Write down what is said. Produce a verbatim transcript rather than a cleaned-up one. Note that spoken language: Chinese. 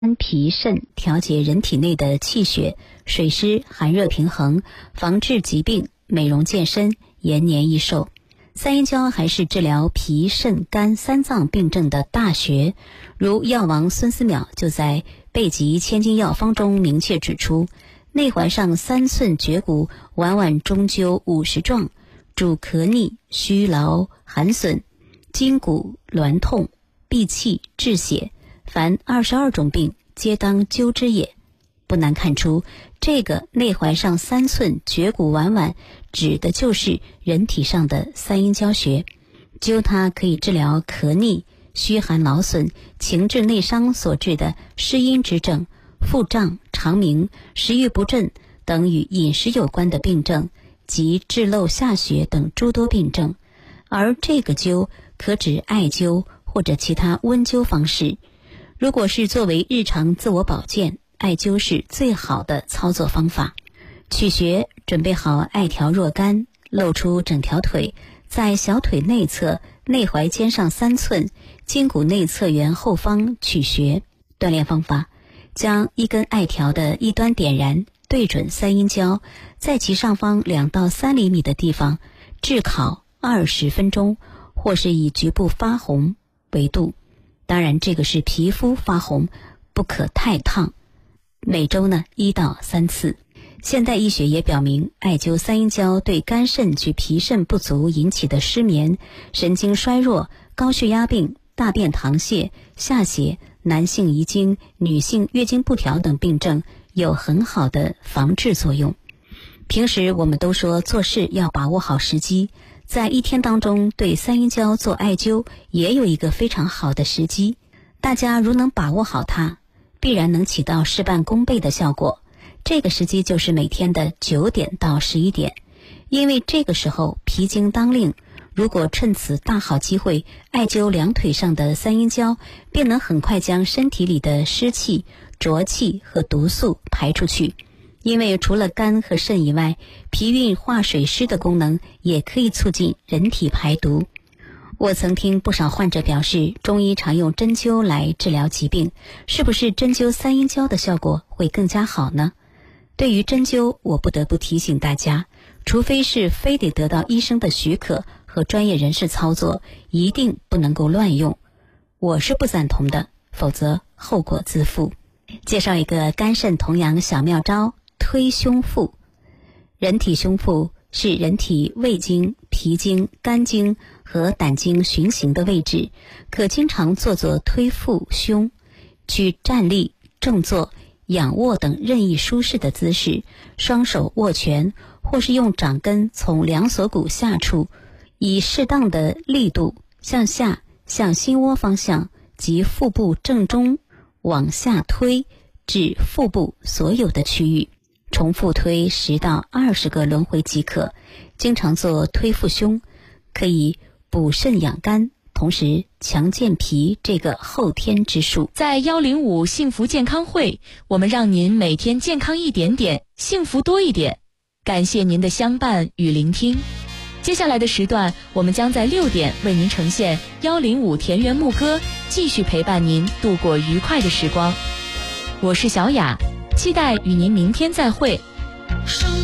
脾肾调节人体内的气血、水湿、寒热平衡，防治疾病，美容健身，延年益寿。三阴交还是治疗脾肾肝三脏病症的大穴，如药王孙思邈就在《备急千金药方》中明确指出，内环上三寸绝骨，腕腕中灸五十壮，主咳逆、虚劳、寒损、筋骨挛痛、闭气、滞血，凡二十二种病皆当灸之也。不难看出，这个内环上三寸绝骨腕腕指的就是人体上的三阴交穴，灸它可以治疗咳逆、虚寒劳损、情志内伤所致的湿阴之症、腹胀、肠鸣、食欲不振等与饮食有关的病症及滞漏下血等诸多病症。而这个灸可指艾灸或者其他温灸方式。如果是作为日常自我保健，艾灸是最好的操作方法。取穴，准备好艾条若干，露出整条腿，在小腿内侧内踝尖上三寸，筋骨内侧缘后方取穴。锻炼方法，将一根艾条的一端点燃，对准三阴交，在其上方两到三厘米的地方炙烤二十分钟，或是以局部发红为度。当然这个是皮肤发红，不可太烫。每周呢一到三次。现代医学也表明，艾灸三阴交对肝肾及脾肾不足引起的失眠、神经衰弱、高血压病、大便溏泻、下血、男性遗精、女性月经不调等病症有很好的防治作用。平时我们都说做事要把握好时机，在一天当中对三阴交做艾灸也有一个非常好的时机，大家如能把握好它，必然能起到事半功倍的效果。这个时机就是每天的九点到十一点，因为这个时候脾经当令，如果趁此大好机会艾灸两腿上的三阴交，便能很快将身体里的湿气、浊气和毒素排出去。因为除了肝和肾以外，脾运化水湿的功能也可以促进人体排毒。我曾听不少患者表示，中医常用针灸来治疗疾病，是不是针灸三阴交的效果会更加好呢？对于针灸，我不得不提醒大家，除非是非得得到医生的许可和专业人士操作，一定不能够乱用。我是不赞同的，否则后果自负。介绍一个肝肾同阳小妙招，推胸腹。人体胸腹是人体胃经、脾经、肝经和胆经循行的位置，可经常做做推腹胸，取站立、正坐、仰卧等任意舒适的姿势，双手握拳，或是用掌根从两锁骨下处，以适当的力度向下向心窝方向及腹部正中往下推至腹部所有的区域，重复推十到二十个轮回即可。经常做推腹胸，可以补肾养肝，同时强健脾这个后天之术。 在幺零五幸福健康会，我们让您每天健康一点点，幸福多一点。感谢您的相伴与聆听。接下来的时段，我们将在六点为您呈现幺零五田园牧歌，继续陪伴您度过愉快的时光。我是小雅，期待与您明天再会。